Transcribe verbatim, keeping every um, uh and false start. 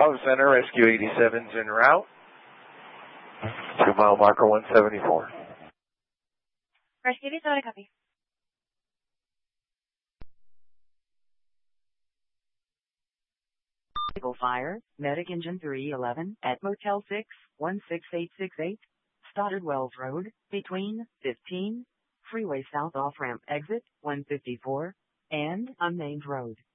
Dalton Center, Rescue eighty-seven's en route. Two mile marker one seventy-four. Rescue eighty-seven, copy. Fire, Medic Engine three eleven at Motel six, one six eight six eight, Stoddard Wells Road, between fifteen, Freeway South off-ramp exit one fifty-four, and Unnamed Road.